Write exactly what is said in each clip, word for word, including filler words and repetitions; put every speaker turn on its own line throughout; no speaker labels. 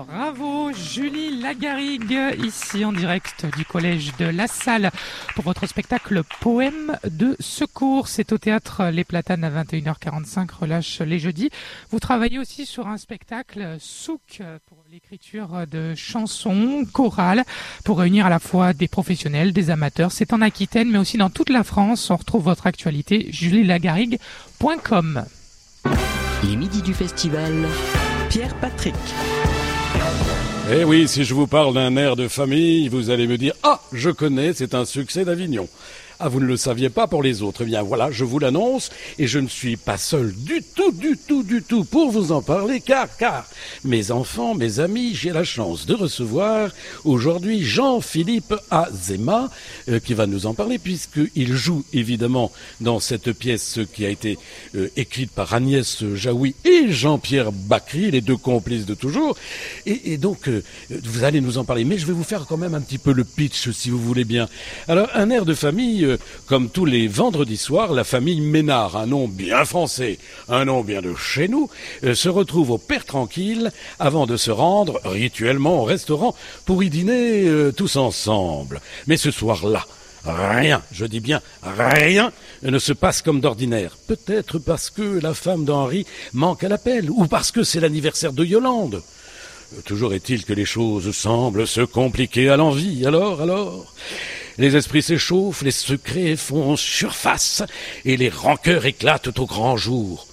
Bravo Julie Lagarigue, ici en direct du collège de La Salle pour votre spectacle Poème de secours. C'est au théâtre Les Platanes à vingt et une heures quarante-cinq, relâche les jeudis. Vous travaillez aussi sur un spectacle Souk pour l'écriture de chansons chorales pour réunir à la fois des professionnels, des amateurs. C'est en Aquitaine mais aussi dans toute la France. On retrouve votre actualité julie lagarigue point com.
Les midis du festival, Pierre Patrick.
Eh oui, si je vous parle d'un air de famille, vous allez me dire « Ah, je connais, c'est un succès d'Avignon ». Ah, vous ne le saviez pas pour les autres. Eh bien voilà, je vous l'annonce, et je ne suis pas seul du tout, du tout, du tout pour vous en parler, car, car, mes enfants, mes amis, j'ai la chance de recevoir aujourd'hui Jean-Philippe Azéma, euh, qui va nous en parler, puisqu'il joue évidemment dans cette pièce qui a été euh, écrite par Agnès Jaoui et Jean-Pierre Bacry, les deux complices de toujours, et, et donc euh, vous allez nous en parler, mais je vais vous faire quand même un petit peu le pitch, si vous voulez bien. Alors, un air de famille, euh, comme tous les vendredis soirs, la famille Ménard, un nom bien français, un nom bien de chez nous, euh, se retrouve au Père Tranquille avant de se rendre rituellement au restaurant pour y dîner euh, tous ensemble. Mais ce soir-là, rien, je dis bien rien, ne se passe comme d'ordinaire. Peut-être parce que la femme d'Henri manque à l'appel, ou parce que c'est l'anniversaire de Yolande. Toujours est-il que les choses semblent se compliquer à l'envi. Alors, alors, les esprits s'échauffent, les secrets font surface, et les rancœurs éclatent au grand jour.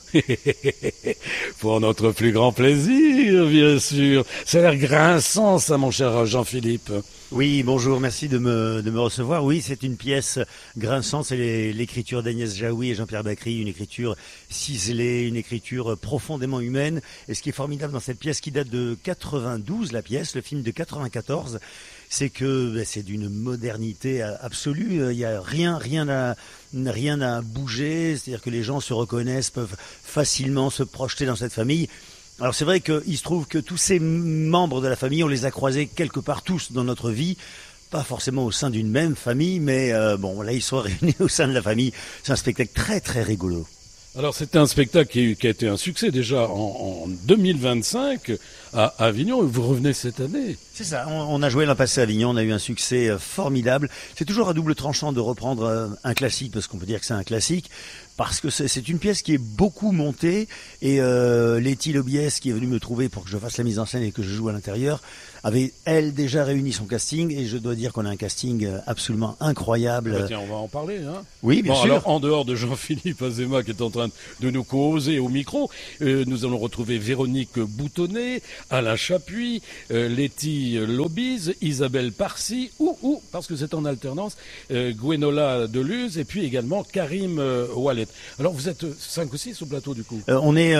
Pour notre plus grand plaisir, bien sûr. Ça a l'air grinçant, ça, mon cher Jean-Philippe.
Oui, bonjour, merci de me, de me recevoir. Oui, c'est une pièce grinçante, c'est les, l'écriture d'Agnès Jaoui et Jean-Pierre Bacry, une écriture ciselée, une écriture profondément humaine. Et ce qui est formidable dans cette pièce qui date de quatre-vingt-douze, la pièce, le film de quatre-vingt-quatorze, c'est que ben, c'est d'une modernité absolue. Il y a rien, rien à, rien à bouger. C'est-à-dire que les gens se reconnaissent, peuvent facilement se projeter dans cette famille. Alors c'est vrai qu'il se trouve que tous ces membres de la famille, on les a croisés quelque part tous dans notre vie, pas forcément au sein d'une même famille, mais euh, bon là ils sont réunis au sein de la famille. C'est un spectacle très très rigolo. Alors
c'était un spectacle qui, qui a été un succès déjà en, en deux mille vingt-cinq à Avignon, et vous revenez cette année.
C'est ça, on, on a joué l'an passé à Avignon, on a eu un succès formidable. C'est toujours à double tranchant de reprendre un classique, parce qu'on peut dire que c'est un classique, parce que c'est, c'est une pièce qui est beaucoup montée, et euh, Letty Lobiès, qui est venue me trouver pour que je fasse la mise en scène et que je joue à l'intérieur, avait, elle, déjà réuni son casting, et je dois dire qu'on a un casting absolument incroyable.
Ah bah tiens, on va en parler, hein.
Oui, bien
bon,
sûr.
Alors, en dehors de Jean-Philippe Azéma, qui est en train de nous causer au micro, euh, nous allons retrouver Véronique Boutonnet, Alain Chapuis, euh, Letty Lobise, Isabelle Parsi, ou, ou, parce que c'est en alternance, euh, Gwenola Deleuze, et puis également Karim euh, Wallet. Alors, vous êtes cinq ou six au plateau, du coup?
euh, On est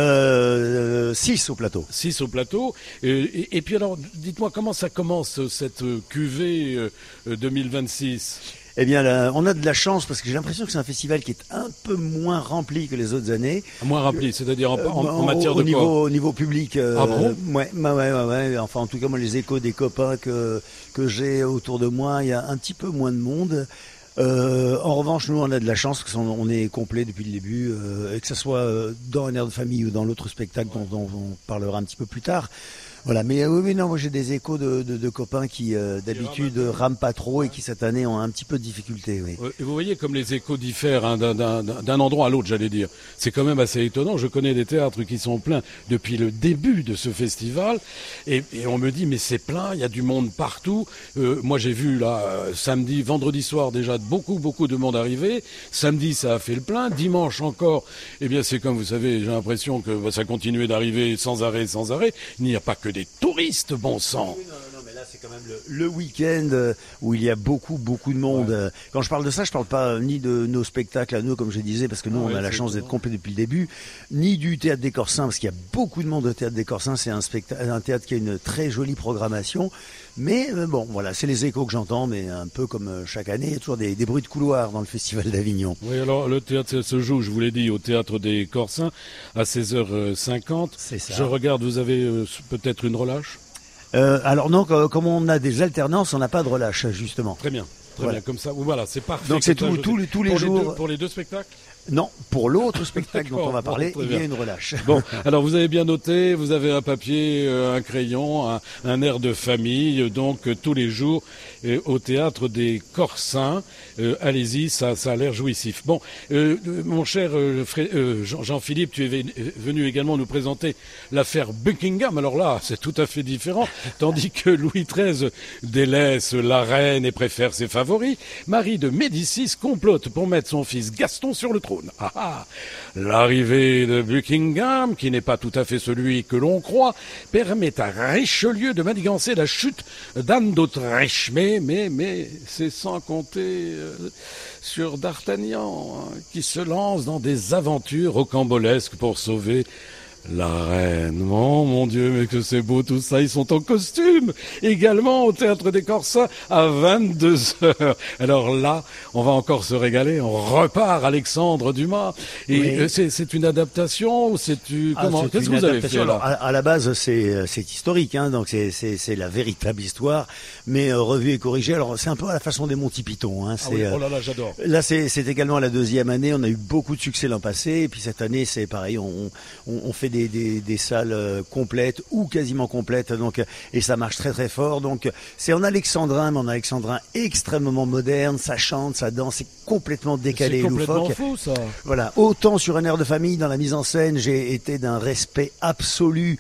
euh, six au plateau.
six au plateau. Euh, et, et puis alors, dites-moi, comment ça commence, cette cuvée euh, deux mille vingt-six?
Eh bien, là, on a de la chance parce que j'ai l'impression que c'est un festival qui est un peu moins rempli que les autres années.
Moins rempli, c'est-à-dire en, en, en
au,
matière
au
de
niveau,
quoi?
Au niveau public. Euh,
ah bon?
Ouais, bah ouais, ouais, ouais. Enfin, en tout cas, moi, les échos des copains que que j'ai autour de moi, il y a un petit peu moins de monde. Euh, en revanche, nous, on a de la chance parce qu'on on est complet depuis le début, euh, et que ce soit dans un air de famille ou dans l'autre spectacle dont, dont on parlera un petit peu plus tard. Voilà, mais oui, oui, non, moi j'ai des échos de, de, de copains qui euh, d'habitude rament pas trop et qui cette année ont un petit peu de difficulté. Oui.
Et vous voyez comme les échos diffèrent hein, d'un, d'un, d'un endroit à l'autre, j'allais dire. C'est quand même assez étonnant. Je connais des théâtres qui sont pleins depuis le début de ce festival, et, et on me dit mais c'est plein, il y a du monde partout. Euh, moi j'ai vu là samedi, vendredi soir déjà beaucoup beaucoup de monde arriver. Samedi ça a fait le plein, dimanche encore. Eh bien c'est comme vous savez, j'ai l'impression que bah, ça continuait d'arriver sans arrêt, sans arrêt. Il n'y a pas que des touristes, bon sang.
Oui, non, non, mais là c'est quand même le, le week-end où il y a beaucoup, beaucoup de monde. Ouais. Quand je parle de ça, je parle pas ni de nos spectacles à nous, comme je disais, parce que nous, ah, on ouais, a la chance d'être complet depuis le début, ni du Théâtre des Corsins, parce qu'il y a beaucoup de monde au Théâtre des Corsins. C'est un, spectacle, un théâtre qui a une très jolie programmation. Mais euh, bon, voilà, c'est les échos que j'entends, mais un peu comme euh, chaque année, il y a toujours des, des bruits de couloir dans le Festival d'Avignon.
Oui, alors le théâtre se joue, je vous l'ai dit, au Théâtre des Corsins, à seize heures cinquante.
C'est ça.
Je regarde, vous avez euh, peut-être une relâche?
euh, Alors non, comme on a des alternances, on n'a pas de relâche, justement.
Très bien, très
voilà.
bien, comme ça, voilà, c'est parfait.
Donc c'est tout, tout, tous les
pour
jours...
Les deux, pour les deux spectacles
Non, pour l'autre spectacle dont on va
Bon,
parler,
très
il y a
bien.
une relâche.
Bon, alors vous avez bien noté, vous avez un papier, euh, un crayon, un, un air de famille, euh, donc euh, tous les jours euh, au théâtre des Corsins. Euh, allez-y, ça, ça a l'air jouissif. Bon, euh, euh, mon cher euh, Fré- euh, Jean- Jean-Philippe, tu es ven- venu également nous présenter l'affaire Buckingham. Alors là, c'est tout à fait différent. Tandis que Louis treize délaisse la reine et préfère ses favoris, Marie de Médicis complote pour mettre son fils Gaston sur le trône. Ah ah. L'arrivée de Buckingham, qui n'est pas tout à fait celui que l'on croit, permet à Richelieu de manigancer la chute d'Anne d'Autriche. Mais, mais, mais, c'est sans compter euh, sur D'Artagnan, hein, qui se lance dans des aventures rocambolesques pour sauver la reine. Oh mon Dieu, mais que c'est beau tout ça. Ils sont en costume. Également au Théâtre des Corsins à vingt-deux heures. Alors là, on va encore se régaler. On repart Alexandre Dumas. Et
Oui.
euh, c'est, c'est une adaptation ou c'est tu
Ah,
comment
c'est
Qu'est-ce
une
que vous avez
adaptation.
fait là
Alors, à, à la base, c'est c'est historique, hein, donc c'est c'est c'est la véritable histoire, mais euh, revue et corrigée. Alors c'est un peu à la façon des Monty Python. Hein,
Ah
c'est
oui,
euh,
oh là là, j'adore.
Là, c'est c'est également la deuxième année. On a eu beaucoup de succès l'an passé, et puis cette année, c'est pareil. On on, on fait des des, des salles euh, complètes ou quasiment complètes, donc et ça marche très très fort. Donc c'est en alexandrin, mais en alexandrin extrêmement moderne. Ça chante, ça danse, c'est complètement décalé
C'est
et
complètement
loufoque.
fou ça.
Voilà, autant sur un air de famille, dans la mise en scène, j'ai été d'un respect absolu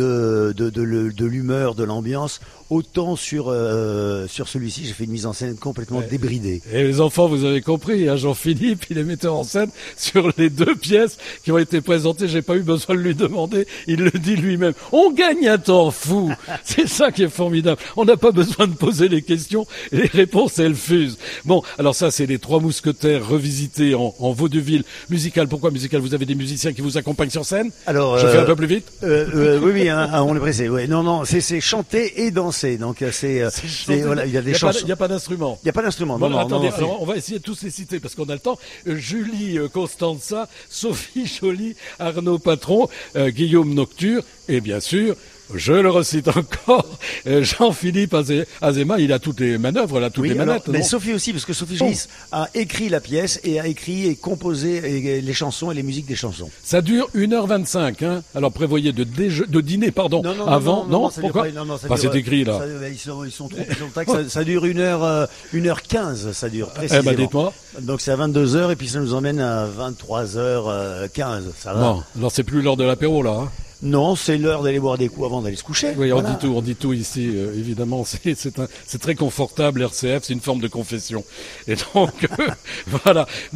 de de de, le- de l'humeur, de l'ambiance. Autant sur euh, sur celui-ci, j'ai fait une mise en scène complètement
Ouais.
débridée.
Et les enfants, vous avez compris, hein, Jean-Philippe, il est metteur en scène sur les deux pièces qui ont été présentées. J'ai pas eu besoin de lui demander. Il le dit lui-même. On gagne un temps fou. C'est ça qui est formidable. On n'a pas besoin de poser les questions. Et les réponses, elles fusent. Bon, alors ça, c'est les Trois Mousquetaires revisités en, en vaudeville musical. Pourquoi musical? Vous avez des musiciens qui vous accompagnent sur scène?
Alors,
Je
euh,
fais un peu plus vite?
Euh, euh, oui, oui, hein, hein, on est pressé. Ouais. Non, non, c'est c'est chanter et danser. Donc euh, c'est, euh, c'est voilà, il y a des
Il
chansons.
n'y a pas d'instrument.
Il y a pas d'instrument.
Bon,
Non, non,
attendez,
non, non,
alors on va essayer de tous les citer parce qu'on a le temps. Euh, Julie euh, Constanza, Sophie Joly, Arnaud Patron, euh, Guillaume Nocture et bien sûr, je le recite encore, euh, Jean-Philippe Azé- Azéma, il a toutes les manœuvres, là, toutes
oui,
les
alors,
manettes.
mais
non
Sophie aussi, parce que Sophie
Bon.
Joly a écrit la pièce et a écrit et composé et- et les chansons et les musiques des chansons.
Ça dure une heure vingt-cinq, hein. Alors prévoyez de, déje- de dîner, pardon, avant. Non,
ça dure
pourquoi
pas- non, non, ça
Bah,
dure,
c'est écrit là.
ça- ils, sont, ils sont trop contents que ça, ça dure une heure, euh, une heure quinze, ça dure
Eh
précisément.
ben dites-moi.
Donc c'est à vingt-deux heures et puis ça nous emmène à vingt-trois heures quinze. Ça va.
Bon, alors c'est plus l'heure de l'apéro là. Hein.
Non, c'est l'heure d'aller boire des coups avant d'aller se coucher.
Oui, on
Voilà.
dit tout, on dit tout ici, euh, évidemment. C'est, c'est, un- c'est très confortable, R C F, c'est une forme de confession. Et donc, voilà.